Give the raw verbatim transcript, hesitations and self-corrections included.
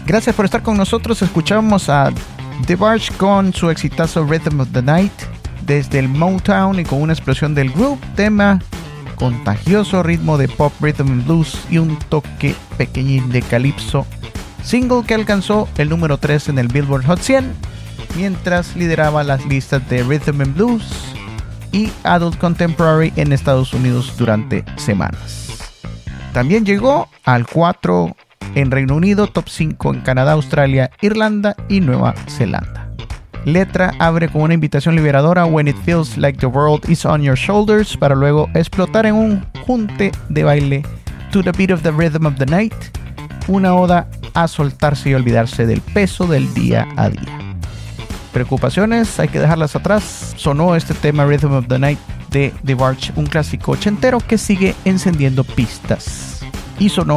Gracias por estar con nosotros. Escuchamos a The Barge con su exitazo Rhythm of the Night desde el Motown y con una explosión del groove, tema contagioso, ritmo de pop, rhythm and blues y un toque pequeñín de calipso. Single que alcanzó el número tres en el Billboard Hot cien, mientras lideraba las listas de Rhythm and Blues y Adult Contemporary en Estados Unidos durante semanas. También llegó al cuatro en Reino Unido, top cinco en Canadá, Australia, Irlanda y Nueva Zelanda. Letra abre con una invitación liberadora, When it feels like the world is on your shoulders, para luego explotar en un junte de baile, To the beat of the rhythm of the night, una oda a soltarse y olvidarse del peso del día a día. Preocupaciones, hay que dejarlas atrás. Sonó este tema Rhythm of the Night de The Barge, un clásico ochentero que sigue encendiendo pistas. Y sonó